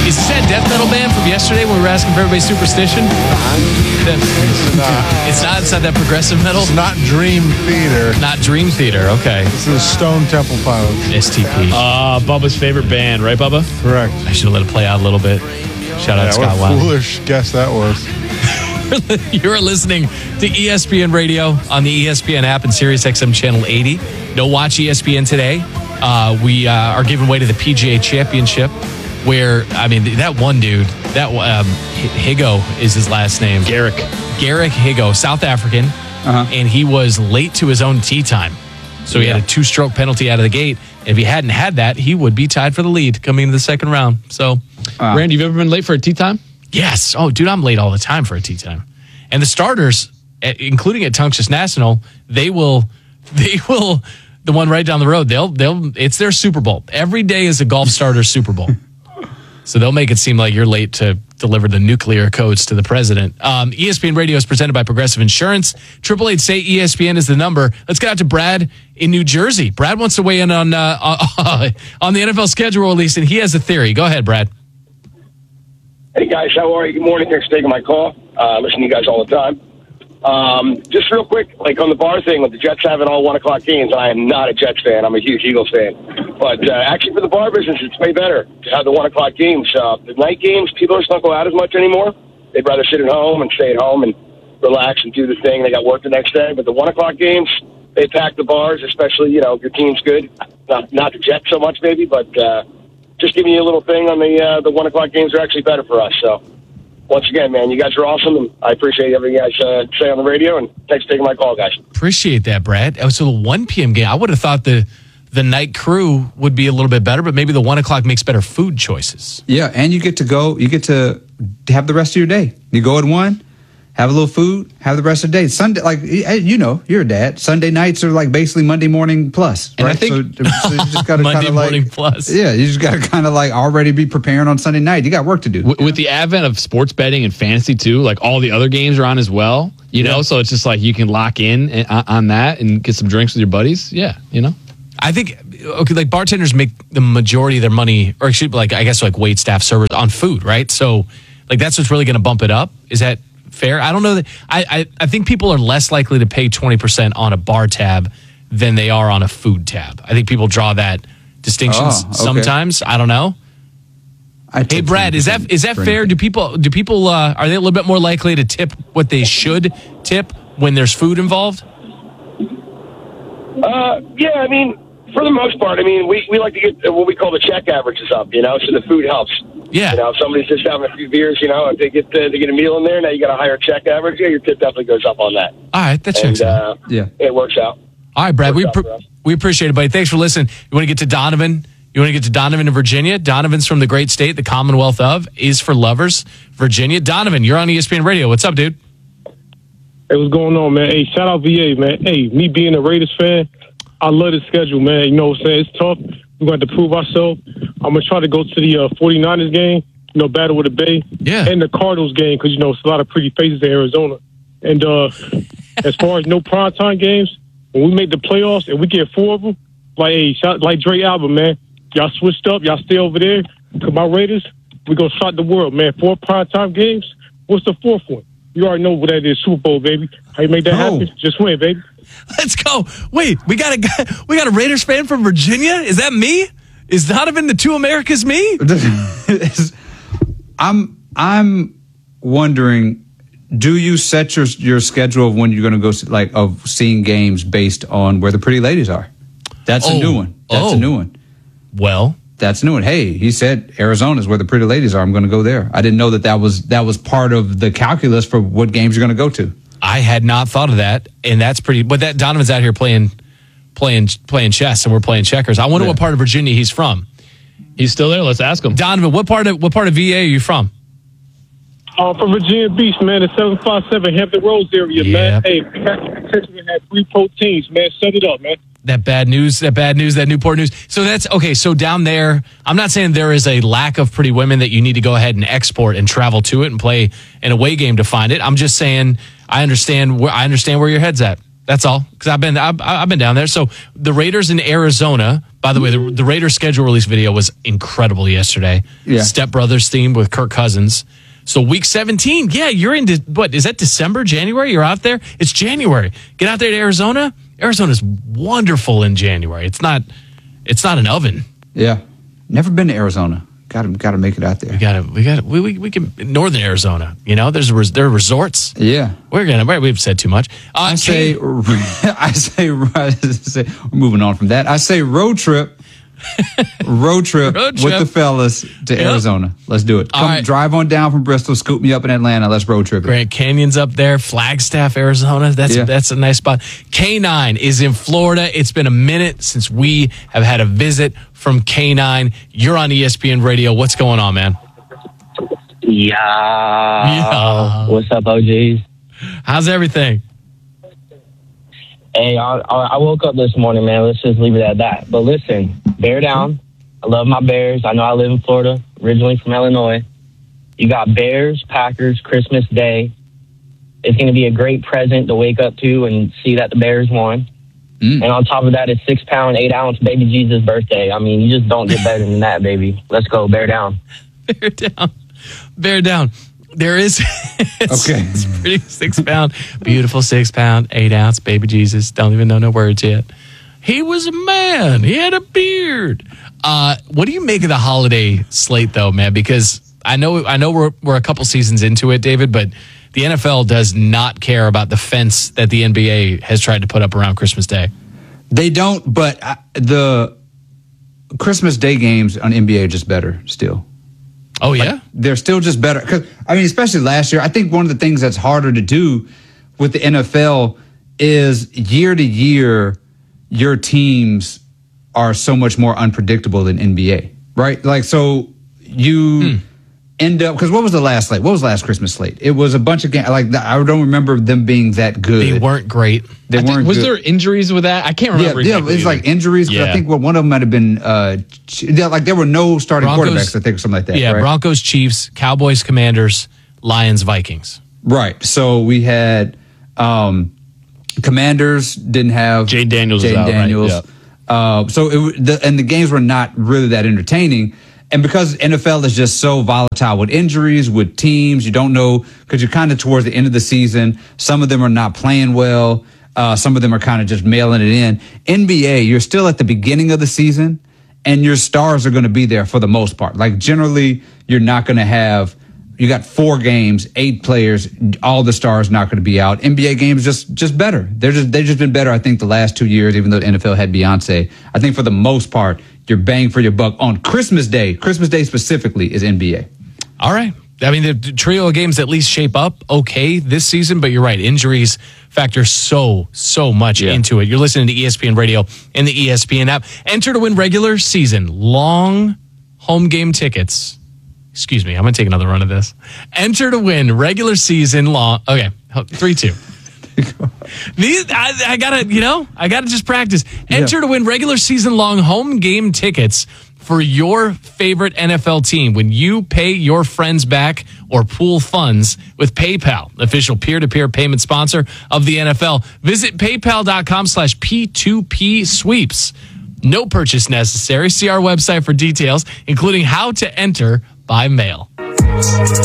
Is this that death metal band from yesterday when we were asking for everybody's superstition? It's not. It's not that progressive metal? It's not Dream Theater. Not Dream Theater, okay. This is Stone Temple Pilots. STP. Bubba's favorite band, right, Bubba? Correct. I should have let it play out a little bit. Shout out Scott What a Weiland. foolish guess that was. You're listening to ESPN Radio on the ESPN app and SiriusXM Channel 80. No Watch ESPN today. We are giving way to the PGA Championship where, I mean, that one dude, that Higo is his last name. Garrick Higo, South African, and he was late to his own tee time. So he had a 2-stroke penalty out of the gate. And if he hadn't had that, he would be tied for the lead coming into the second round. So, Randy, you've ever been late for a tee time? Yes. Oh, dude, I'm late all the time for a tee time. And the starters, including at Tunxus National, they will, the one right down the road, it's their Super Bowl. Every day is a golf starter's Super Bowl. So they'll make it seem like you're late to deliver the nuclear codes to the president. ESPN Radio is presented by Progressive Insurance. 888-SAY-ESPN is the number. Let's get out to Brad in New Jersey. Brad wants to weigh in on the NFL schedule release, and he has a theory. Go ahead, Brad. Hey, guys, how are you? Good morning. Thanks for taking my call. Listen to you guys all the time. Just real quick, like on the bar thing with the Jets having all 1 o'clock games, I am not a Jets fan. I'm a huge Eagles fan. But actually for the bar business, it's way better to have the 1 o'clock games. The night games, people just don't go out as much anymore. They'd rather sit at home and stay at home and relax and do the thing. They got work the next day. But the 1 o'clock games, they pack the bars, especially, you know, if your team's good. Not the Jets so much, maybe, but just giving you a little thing on the 1 o'clock games are actually better for us. So, once again, man, you guys are awesome, and I appreciate everything you guys say on the radio, and thanks for taking my call, guys. Appreciate that, Brad. So the 1 p.m. game, I would have thought the night crew would be a little bit better, but maybe the 1 o'clock makes better food choices. Yeah, and you get to have the rest of your day. You go at 1, have a little food, have the rest of the day. Sunday, like, you know, you're a dad. Sunday nights are like basically Monday morning plus. And right? I think so you just got to Monday kind of morning like, plus. Yeah, you just got to kind of like already be preparing on Sunday night. You got work to do. With the advent of sports betting and fantasy too, like all the other games are on as well. You know, so it's just like you can lock in on that and get some drinks with your buddies. Yeah, you know. I think, okay, like bartenders make the majority of their money, or actually, like, I guess, like wait staff, servers on food, right? So, like, that's what's really going to bump it up. Is that fair? I don't know. I think people are less likely to pay 20% on a bar tab than they are on a food tab. I think people draw that distinction sometimes. I don't know. Hey, Brad, is that fair? Do people are they a little bit more likely to tip what they should tip when there's food involved? Yeah, I mean, for the most part, I mean, we like to get what we call the check averages up, you know, so the food helps. Yeah. You know, if somebody's just having a few beers, you know, if they get a meal in there, now you got a higher check average, yeah, your tip definitely goes up on that. All right, that checks out. Yeah. It works out. All right, Brad, Works out for us. we appreciate it, buddy. Thanks for listening. You want to get to Donovan? You want to get to Donovan in Virginia? Donovan's from the great state, the Commonwealth of, is for lovers, Virginia. Donovan, you're on ESPN Radio. What's up, dude? Hey, what's going on, man? Hey, shout out VA, man. Hey, me being a Raiders fan, I love the schedule, man. You know what I'm saying? It's tough. We're going to have to prove ourselves. I'm going to try to go to the 49ers game, you know, Battle with the Bay, and the Cardinals game because, you know, it's a lot of pretty faces in Arizona. And as far as no primetime games, when we make the playoffs and we get 4 of them, like, hey, like Dre album, man, y'all switched up. Y'all stay over there. Because my Raiders, we're going to shock the world, man. 4 primetime games. What's the 4th one? You already know what that is, Super Bowl, baby. How you make that happen? Just win, baby. Let's go. Wait, we got a Raiders fan from Virginia? Is that me? Is Donovan the Two Americas me? I'm wondering, do you set your schedule of when you're going to go, like, of seeing games based on where the pretty ladies are? That's a new one. That's a new one. Well, that's new one. Hey, he said Arizona is where the pretty ladies are. I'm going to go there. I didn't know that was part of the calculus for what games you're going to go to. I had not thought of that, and that's pretty. But that Donovan's out here playing chess, and we're playing checkers. I wonder what part of Virginia he's from. He's still there. Let's ask him. Donovan, what part of VA are you from? From Virginia Beach, man, the 757 Hampton Roads area, man. Hey, we had 3 pro teams, man. Set it up, man. That bad news, that Newport news. So that's okay. So down there, I'm not saying there is a lack of pretty women that you need to go ahead and export and travel to it and play an away game to find it. I'm just saying I understand where your head's at. That's all. Because I've been down there. So the Raiders in Arizona. By the way, the Raiders schedule release video was incredible yesterday. Yeah. Step Brothers themed with Kirk Cousins. So week 17, yeah, you're into, what, is that December, January? You're out there? It's January. Get out there to Arizona. Arizona's wonderful in January. It's not an oven. Yeah. Never been to Arizona. Got to make it out there. We can, Northern Arizona, there are resorts. Yeah. We've said too much. I say, moving on from that, I say road trip with the fellas to Arizona. Let's do it. Come drive on down from Bristol, scoop me up in Atlanta. Let's road trip it. Grand Canyon's up there, Flagstaff, Arizona. That's a nice spot. K9 is in Florida. It's been a minute since we have had a visit from K9. You're on ESPN Radio. What's going on, man? Yeah. What's up, OGs? How's everything? Hey, I woke up this morning, man. Let's just leave it at that. But listen, bear down. I love my Bears. I know I live in Florida, originally from Illinois. You got Bears, Packers, Christmas Day. It's going to be a great present to wake up to and see that the Bears won. And on top of that, it's 6 pound, 8 ounce baby Jesus birthday. I mean, you just don't get better than that, baby. Let's go. Bear down. Bear down. Bear down. There is. It's pretty 6 pound, beautiful 6 pound, 8 ounce baby Jesus. Don't even know no words yet. He was a man. He had a beard. What do you make of the holiday slate, though, man? Because I know we're a couple seasons into it, David, but the NFL does not care about the fence that the NBA has tried to put up around Christmas Day. They don't, but the Christmas Day games on NBA are just better still. Oh, yeah? They're still just better. 'Cause, I mean, especially last year, I think one of the things that's harder to do with the NFL is year to year, your teams are so much more unpredictable than NBA, right? Like, so you end up, because what was the last slate? What was the last Christmas slate? It was a bunch of games. Like, I don't remember them being that good. They weren't great. Was there injuries with that? I can't remember. Yeah, it's like injuries. Yeah. I think one of them might have been, like there were no starting quarterbacks, I think, or something like that. Yeah, right? Broncos, Chiefs, Cowboys, Commanders, Lions, Vikings. Right. So we had Commanders didn't have Jane Daniels. So the games were not really that entertaining. And because NFL is just so volatile with injuries, with teams, you don't know, because you're kind of towards the end of the season. Some of them are not playing well. Some of them are kind of just mailing it in. NBA, you're still at the beginning of the season, and your stars are going to be there for the most part. Like, generally, you're not going to have, you got 4 games, 8 players, all the stars not going to be out. NBA games just better. They've just been better, I think, the last 2 years, even though the NFL had Beyonce. I think for the most part, your bang for your buck on Christmas Day specifically, is NBA. All right. I mean, the trio of games at least shape up okay this season, but you're right. Injuries factor so much into it. You're listening to ESPN Radio and the ESPN app. Enter to win regular season long home game tickets. Excuse me. I'm going to take another run of this. Enter to win regular season long. Okay. 3-2. I gotta just practice. Enter to win regular season long home game tickets for your favorite NFL team when you pay your friends back or pool funds with PayPal, official peer-to-peer payment sponsor of the NFL. Visit paypal.com/P2P sweeps. No purchase necessary. See our website for details, including how to enter by mail.